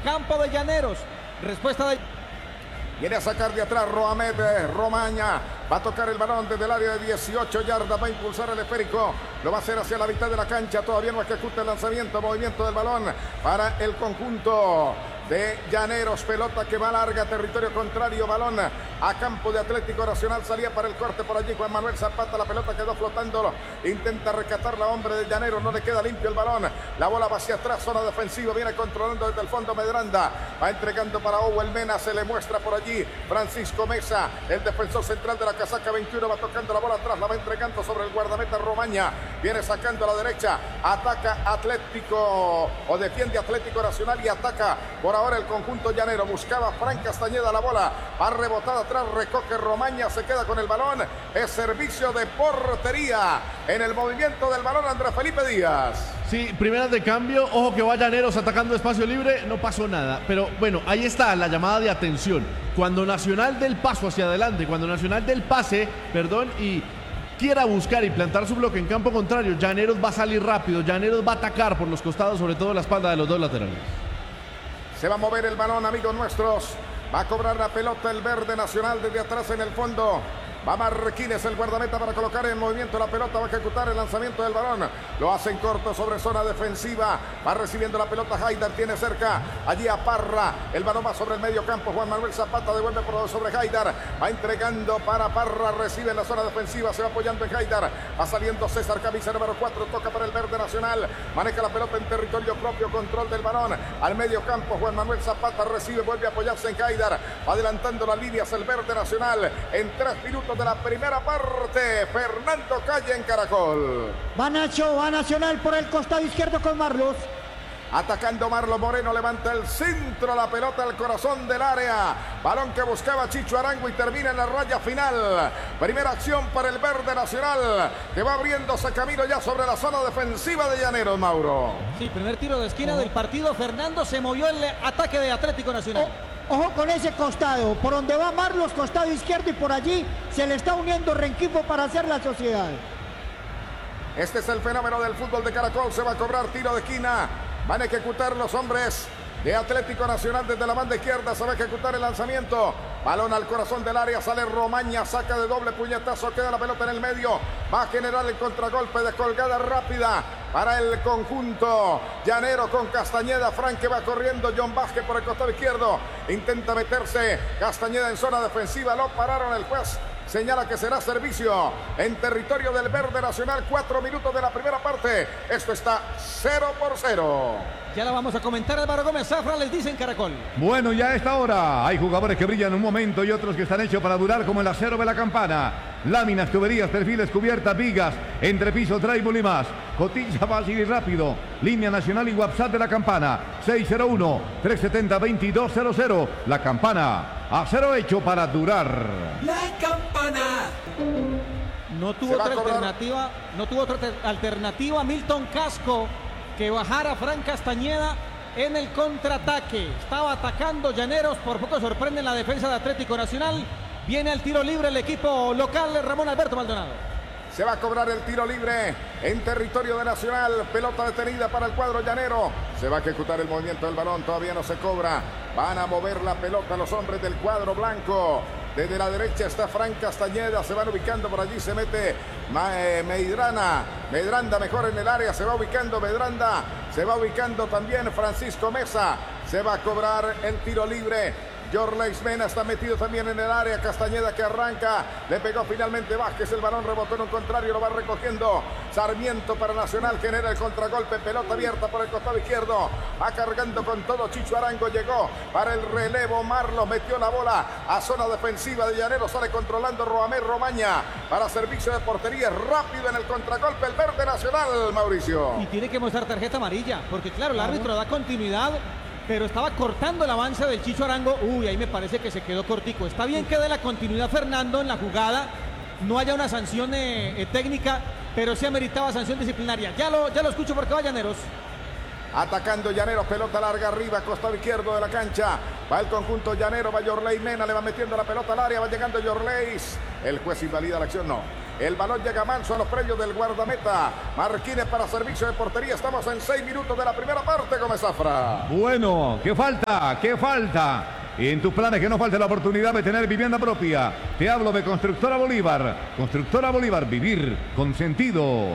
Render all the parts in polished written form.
campo de Llaneros. Respuesta de... Viene a sacar de atrás Roamed Romaña. Va a tocar el balón desde el área de 18 yardas. Va a impulsar el esférico. Lo va a hacer hacia la mitad de la cancha. Todavía no ejecuta el lanzamiento. Movimiento del balón para el conjunto de Llaneros. Pelota que va larga. Territorio contrario. Balón a campo de Atlético Nacional. Salía para el corte por allí Juan Manuel Zapata. La pelota quedó flotando. Intenta rescatarla hombre de Llaneros. No le queda limpio el balón. La bola va hacia atrás. Zona defensiva. Viene controlando desde el fondo Medranda. Va entregando para Owen Mena. Se le muestra por allí Francisco Mesa, el defensor central de la casaca 21, va tocando la bola atrás, la va entregando sobre el guardameta Romaña, viene sacando a la derecha, ataca Atlético o defiende Atlético Nacional y ataca por ahora el conjunto llanero. Buscaba Fran Castañeda la bola, ha rebotado atrás, recoge Romaña, se queda con el balón, es servicio de portería en el movimiento del balón Andrés Felipe Díaz. Sí, primeras de cambio, ojo que va Llaneros atacando espacio libre, no pasó nada, pero bueno, ahí está la llamada de atención. Cuando Nacional dé el paso hacia adelante, cuando Nacional dé el pase, y quiera buscar y plantar su bloque en campo contrario, Llaneros va a salir rápido, Llaneros va a atacar por los costados, sobre todo la espalda de los dos laterales. Se va a mover el balón, amigos nuestros, va a cobrar la pelota el verde Nacional desde atrás en el fondo. Va Marquines, el guardameta, para colocar en movimiento la pelota. Va a ejecutar el lanzamiento del balón. Lo hace en corto sobre zona defensiva. Va recibiendo la pelota Haidar. Tiene cerca allí a Parra. El balón va sobre el medio campo. Juan Manuel Zapata devuelve por sobre Haidar. Va entregando para Parra. Recibe en la zona defensiva. Se va apoyando en Haidar. Va saliendo César, camisa número 4. Toca para el verde Nacional. Maneja la pelota en territorio propio. Control del balón. Al medio campo Juan Manuel Zapata recibe. Vuelve a apoyarse en Haidar. Adelantando las líneas el verde Nacional. En 3 minutos de la primera parte, Fernando Calle en Caracol. Va Nacho, va Nacional por el costado izquierdo con Marlos. Atacando Marlos Moreno, levanta el centro, la pelota al corazón del área. Balón que buscaba Chicho Arango y termina en la raya final. Primera acción para el verde Nacional, que va abriéndose camino ya sobre la zona defensiva de Llaneros, Mauro. Sí, primer tiro de esquina del partido. Fernando, se movió el ataque de Atlético Nacional. Ojo con ese costado, por donde va Marlos, costado izquierdo, y por allí se le está uniendo Renquifo para hacer la sociedad. Este es el fenómeno del fútbol de Caracol. Se va a cobrar tiro de esquina. Van a ejecutar los hombres de Atlético Nacional desde la banda izquierda. Se va a ejecutar el lanzamiento. Balón al corazón del área. Sale Romaña. Saca de doble puñetazo. Queda la pelota en el medio. Va a generar el contragolpe de colgada rápida para el conjunto llanero con Castañeda. Frank que va corriendo. John Vázquez por el costado izquierdo. Intenta meterse Castañeda en zona defensiva. Lo pararon el juez. Señala que será servicio en territorio del verde Nacional. 4 minutos de la primera parte. Esto está 0-0. Ya la vamos a comentar. Álvaro Gómez Zafra les dice en Caracol. Bueno, ya a esta hora hay jugadores que brillan un momento y otros que están hechos para durar, como el acero de la campana. Láminas, tuberías, perfiles, cubiertas, vigas, entrepiso, tráibul y más. Cotiza fácil y rápido. Línea nacional y WhatsApp de la campana. 601-370-2200. La campana. Acero hecho para durar. La campana. No tuvo otra alternativa Milton Casco que bajara Fran Castañeda en el contraataque. Estaba atacando Llaneros, por poco sorprende en la defensa de Atlético Nacional. Viene al tiro libre el equipo local, Ramón Alberto Maldonado. Se va a cobrar el tiro libre en territorio de Nacional. Pelota detenida para el cuadro llanero. Se va a ejecutar el movimiento del balón. Todavía no se cobra. Van a mover la pelota los hombres del cuadro blanco. Desde la derecha está Fran Castañeda. Se van ubicando por allí. Se mete Medranda mejor en el área. Se va ubicando Medranda. Se va ubicando también Francisco Mesa. Se va a cobrar el tiro libre. Jorleis Mena está metido también en el área. Castañeda que arranca. Le pegó finalmente Vázquez. El balón rebotó en un contrario. Lo va recogiendo Sarmiento para Nacional. Genera el contragolpe. Pelota abierta por el costado izquierdo. Va cargando con todo Chicho Arango. Llegó para el relevo. Marlos metió la bola a zona defensiva de Llaneros. Sale controlando Roamé Romaña para servicio de portería. Rápido en el contragolpe el verde Nacional, Mauricio. Y tiene que mostrar tarjeta amarilla. Porque claro, el árbitro da continuidad, pero estaba cortando el avance del Chicho Arango. Uy, ahí me parece que se quedó cortico. Está bien que dé la continuidad Fernando en la jugada, no haya una sanción técnica, pero sí ameritaba sanción disciplinaria. Ya lo escucho porque va Llaneros. Atacando Llaneros, pelota larga arriba, costado izquierdo de la cancha. Va el conjunto llanero, va Jorleis Mena, le va metiendo la pelota al área, va llegando Jorleis. El juez invalida la acción, no. El balón llega manso a los predios del guardameta. Marquines para servicio de portería. Estamos en 6 minutos de la primera parte, Gómez Zafra. Bueno, ¿qué falta? ¿Qué falta? Y en tus planes que no falte la oportunidad de tener vivienda propia. Te hablo de Constructora Bolívar. Constructora Bolívar, vivir con sentido.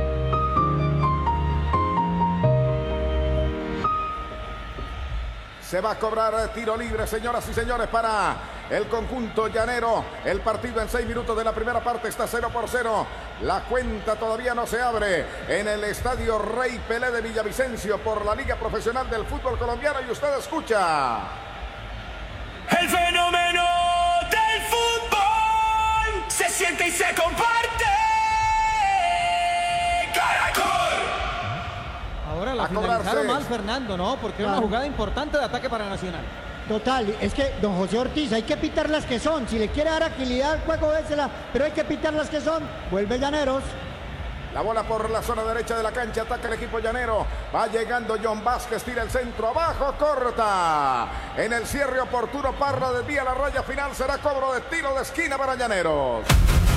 Se va a cobrar tiro libre, señoras y señores, para el conjunto llanero. El partido en 6 minutos de la primera parte está 0-0. La cuenta todavía no se abre en el estadio Rey Pelé de Villavicencio por la Liga Profesional del Fútbol Colombiano. Y usted escucha. El fenómeno del fútbol se siente y se comparte. ¡Caracol! Ahora la finalizaron mal, Fernando, ¿no? Porque era una jugada importante de ataque para Nacional. Total, es que don José Ortiz, hay que pitar las que son. Si le quiere dar agilidad al juego, désela, pero hay que pitar las que son. Vuelve Llaneros. La bola por la zona derecha de la cancha, ataca el equipo llanero. Va llegando John Vázquez, tira el centro, abajo, corta. En el cierre oportuno, Parra desvía la raya final, será cobro de tiro de esquina para Llaneros.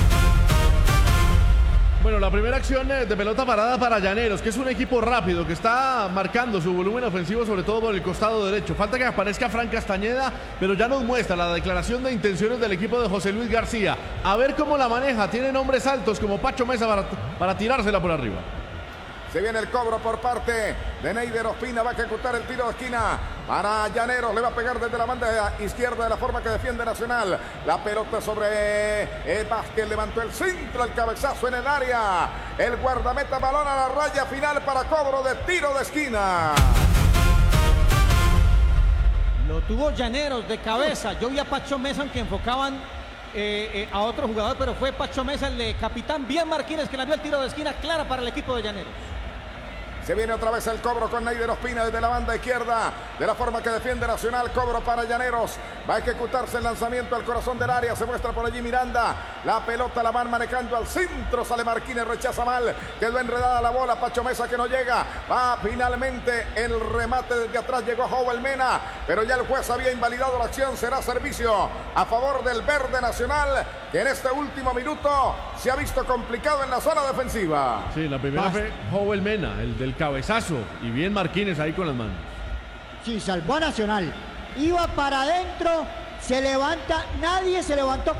Bueno, la primera acción de pelota parada para Llaneros, que es un equipo rápido, que está marcando su volumen ofensivo, sobre todo por el costado derecho. Falta que aparezca Fran Castañeda, pero ya nos muestra la declaración de intenciones del equipo de José Luis García. A ver cómo la maneja. Tiene nombres altos como Pacho Mesa para tirársela por arriba. Se viene el cobro por parte de Neider Ospina. Va a ejecutar el tiro de esquina para Llaneros. Le va a pegar desde la banda izquierda de la forma que defiende Nacional. La pelota sobre Vázquez. Levantó el centro, el cabezazo en el área. El guardameta, balón a la raya final para cobro de tiro de esquina. Lo tuvo Llaneros de cabeza. Yo vi a Pacho Mesa, aunque enfocaban a otro jugador, pero fue Pacho Mesa, el de capitán bien Marquines, que le dio el tiro de esquina clara para el equipo de Llaneros. Se viene otra vez el cobro con Neider Ospina desde la banda izquierda. De la forma que defiende Nacional, cobro para Llaneros. Va a ejecutarse el lanzamiento al corazón del área. Se muestra por allí Miranda. La pelota la van manejando al centro. Sale Marquines, rechaza mal. Quedó enredada la bola. Pacho Mesa que no llega. Va finalmente el remate desde atrás. Llegó Howell Mena. Pero ya el juez había invalidado la acción. Será servicio a favor del verde Nacional, que en este último minuto se ha visto complicado en la zona defensiva. Sí, la primera fue Howell Mena, el del cabezazo, y bien Marquines ahí con las manos. Sí, salvó a Nacional. Iba para adentro, se levanta, nadie se levantó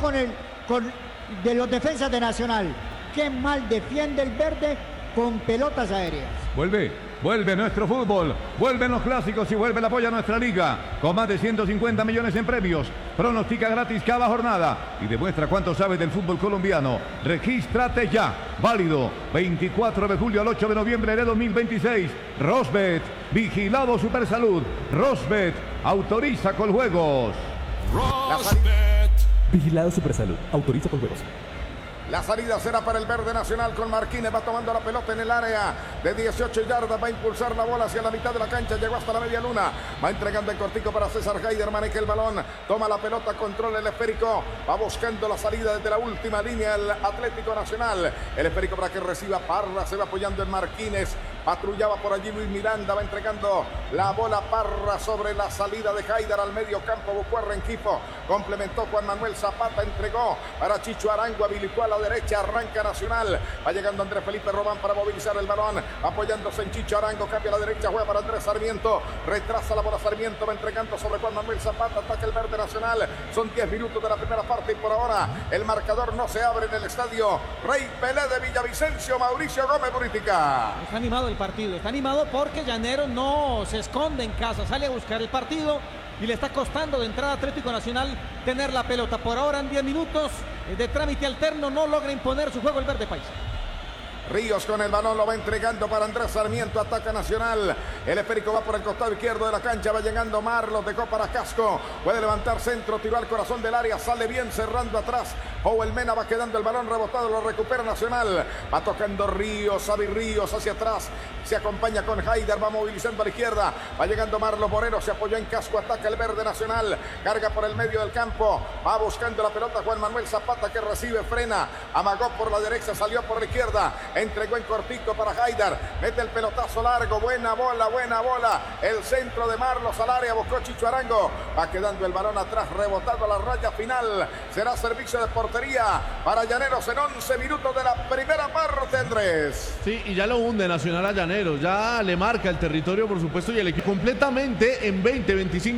de los defensas de Nacional. Qué mal defiende el verde con pelotas aéreas. Vuelve nuestro fútbol, vuelven los clásicos y vuelve el apoyo a nuestra liga. Con más de 150 millones en premios. Pronostica gratis cada jornada y demuestra cuánto sabes del fútbol colombiano. Regístrate ya. Válido 24 de julio al 8 de noviembre de 2026. Rosbet, vigilado Supersalud. Rosbet, autoriza con juegos. Rosbet. Vigilado Supersalud, autoriza con juegos. La salida será para el verde Nacional con Marquines. Va tomando la pelota en el área de 18 yardas. Va a impulsar la bola hacia la mitad de la cancha. Llegó hasta la media luna. Va entregando el cortico para César Haider. Maneja el balón. Toma la pelota. Controla el esférico. Va buscando la salida desde la última línea el Atlético Nacional. El esférico para que reciba Parra. Se va apoyando en Marquines. Patrullaba por allí Luis Miranda. Va entregando la bola Parra sobre la salida de Haider al medio campo. Buscó a Rengifo. Complementó Juan Manuel Zapata. Entregó para Chicho Arango. Habilitó a la derecha, arranca Nacional. Va llegando Andrés Felipe Román para movilizar el balón. Apoyándose en Chicho Arango. Cambia a la derecha, juega para Andrés Sarmiento. Retrasa la bola Sarmiento. Va entregando sobre Juan Manuel Zapata. Ataca el verde Nacional. Son 10 minutos de la primera parte y por ahora el marcador no se abre en el estadio Rey Pelé de Villavicencio. Mauricio Gómez Buritica. Está animado el partido. Está animado porque Llaneros no se esconde en casa. Sale a buscar el partido y le está costando de entrada a Atlético Nacional tener la pelota. Por ahora en 10 minutos de trámite alterno no logra imponer su juego el verde paisa. Ríos con el balón, lo va entregando para Andrés Sarmiento, ataca Nacional. El esférico va por el costado izquierdo de la cancha, va llegando Marlos, dejó para Casco. Puede levantar centro, tiró al corazón del área, sale bien cerrando atrás. Howell Mena va quedando el balón rebotado, lo recupera Nacional. Va tocando Ríos, Xavi Ríos hacia atrás. Se acompaña con Haider, va movilizando a la izquierda. Va llegando Marlos Moreno, se apoyó en Casco, ataca el verde Nacional. Carga por el medio del campo, va buscando la pelota Juan Manuel Zapata que recibe, frena. Amagó por la derecha, salió por la izquierda. Entregó en cortico para Haidar. Mete el pelotazo largo. Buena bola. El centro de Marlos al área. Buscó Chicho Arango. Va quedando el balón atrás, rebotando a la raya final. Será servicio de portería para Llaneros en 11 minutos de la primera parte, Andrés. Sí, y ya lo hunde Nacional a Llaneros. Ya le marca el territorio, por supuesto, y el equipo completamente en 20, 25